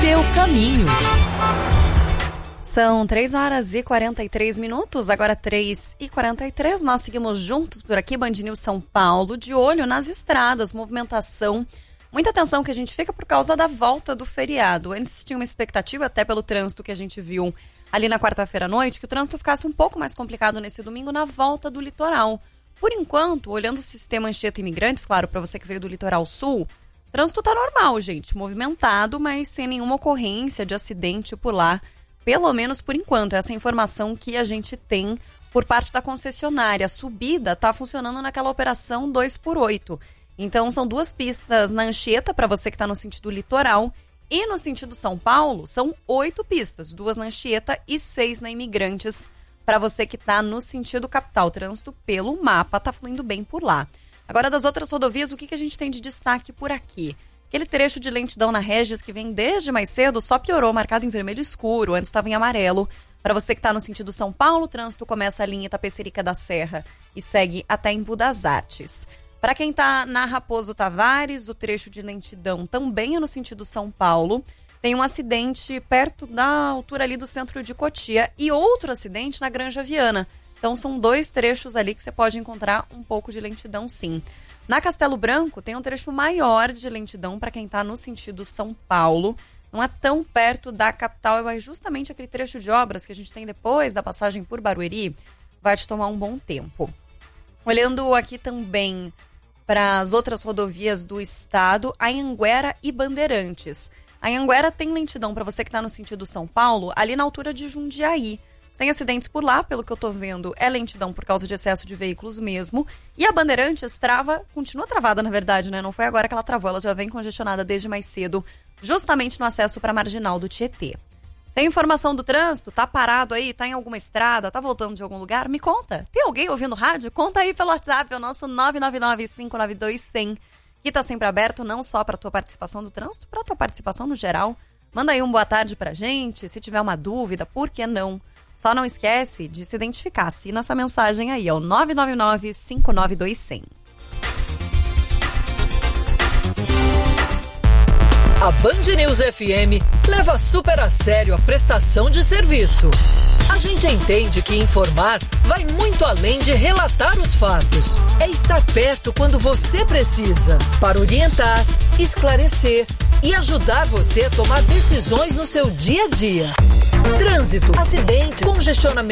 seu caminho. São 3h43, agora 3h43, nós seguimos juntos por aqui, Band News São Paulo, de olho nas estradas, movimentação, muita atenção que a gente fica por causa da volta do feriado. Antes tinha uma expectativa, até pelo trânsito que a gente viu ali na quarta-feira à noite, que o trânsito ficasse um pouco mais complicado nesse domingo na volta do litoral. Por enquanto, olhando o sistema Anchieta Imigrantes, claro, para você que veio do litoral sul, o trânsito tá normal, gente, movimentado, mas sem nenhuma ocorrência de acidente por lá. Pelo menos por enquanto, essa é a informação que a gente tem por parte da concessionária. A subida está funcionando naquela operação 2x8. Então, são 2 pistas na Anchieta, para você que está no sentido litoral. E no sentido São Paulo, são 8 pistas. 2 na Anchieta e 6 na Imigrantes, para você que está no sentido capital. O trânsito pelo mapa está fluindo bem por lá. Agora, das outras rodovias, o que a gente tem de destaque por aqui? Aquele trecho de lentidão na Regis que vem desde mais cedo só piorou, marcado em vermelho escuro, antes estava em amarelo. Para você que está no sentido São Paulo, o trânsito começa ali em Itapecerica da Serra e segue até em Budas Artes. Para quem está na Raposo Tavares, o trecho de lentidão também é no sentido São Paulo. Tem um acidente perto da altura ali do centro de Cotia e outro acidente na Granja Viana. Então são 2 trechos ali que você pode encontrar um pouco de lentidão sim. Na Castelo Branco tem um trecho maior de lentidão para quem está no sentido São Paulo. Não é tão perto da capital, é justamente aquele trecho de obras que a gente tem depois da passagem por Barueri, vai te tomar um bom tempo. Olhando aqui também para as outras rodovias do estado, Anhanguera e Bandeirantes. A Anhanguera tem lentidão para você que está no sentido São Paulo, ali na altura de Jundiaí. Sem acidentes por lá, pelo que eu tô vendo, é lentidão por causa de excesso de veículos mesmo. E a Bandeirantes continua travada, na verdade, né? Não foi agora que ela travou, ela já vem congestionada desde mais cedo, justamente no acesso para a Marginal do Tietê. Tem informação do trânsito? Tá parado aí? Tá em alguma estrada? Tá voltando de algum lugar? Me conta. Tem alguém ouvindo rádio? Conta aí pelo WhatsApp, é o nosso 999-592-100, que tá sempre aberto, não só para tua participação do trânsito, para tua participação no geral. Manda aí um boa tarde pra gente, se tiver uma dúvida, por que não? Só não esquece de se identificar. Assina essa mensagem aí, é o 999-592-100. A Band News FM leva super a sério a prestação de serviço. A gente entende que informar vai muito além de relatar os fatos. É estar perto quando você precisa, para orientar, esclarecer e ajudar você a tomar decisões no seu dia a dia. Trânsito, acidentes, congestionamento